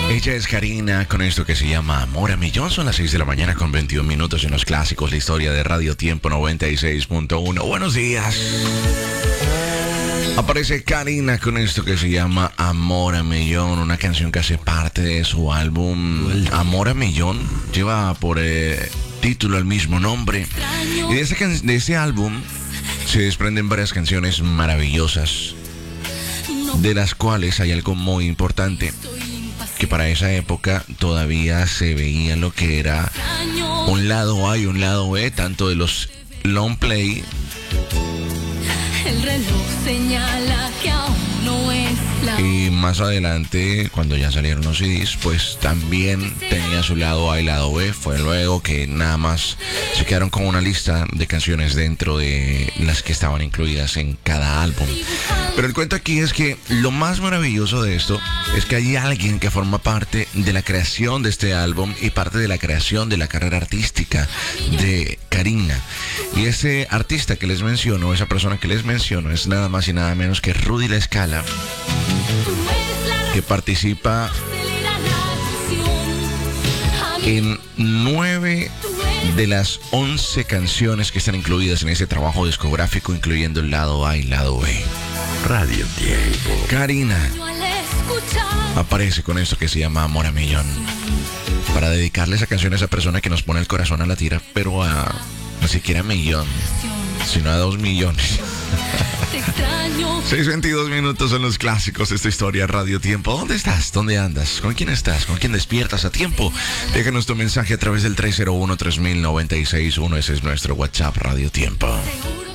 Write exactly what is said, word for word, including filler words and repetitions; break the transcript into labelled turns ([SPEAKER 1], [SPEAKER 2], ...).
[SPEAKER 1] Ella es Karina con esto que se llama Amor a Millón. Son las seis de la mañana con veintiún minutos en los clásicos, la historia de Radio Tiempo noventa y seis punto uno. Buenos días. Aparece Karina con esto que se llama Amor a Millón, una canción que hace parte de su álbum Amor a Millón. Lleva por eh, título el mismo nombre. Y de ese, can- de ese álbum se desprenden varias canciones maravillosas, de las cuales hay algo muy importante, que para esa época todavía se veía lo que era un lado A y un lado B, tanto de los long play.
[SPEAKER 2] El reloj señala que aún no es la...
[SPEAKER 1] Y más adelante, cuando ya salieron los C Ds, pues también tenía su lado A y lado B. Fue luego que nada más se quedaron con una lista de canciones dentro de las que estaban incluidas en cada álbum. Pero el cuento aquí es que lo más maravilloso de esto es que hay alguien que forma parte de la creación de este álbum y parte de la creación de la carrera artística de Karina. Y ese artista que les menciono, esa persona que les menciono, es nada más y nada menos que Rudy La Scala, que participa en nueve de las once canciones que están incluidas en ese trabajo discográfico, incluyendo el lado A y el lado B.
[SPEAKER 3] Radio Tiempo.
[SPEAKER 1] Karina aparece con esto que se llama Amor a Millón, para dedicarle esa canción a esa persona que nos pone el corazón a la tira, pero a ni siquiera a millón, sino a dos millones. seis veintidós minutos son los clásicos de esta historia, Radio Tiempo. ¿Dónde estás? ¿Dónde andas? ¿Con quién estás? ¿Con quién despiertas a tiempo? Déjanos tu mensaje a través del tres cero uno, tres mil noventa y seis uno. Ese es nuestro WhatsApp, Radio Tiempo.